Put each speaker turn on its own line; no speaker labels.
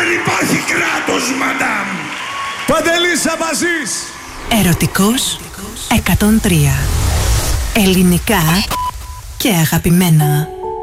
Δεν υπάρχει κράτος, μαντάμ.
Παντελής Αμπαζής.
Ερωτικός 103. Ελληνικά και αγαπημένα.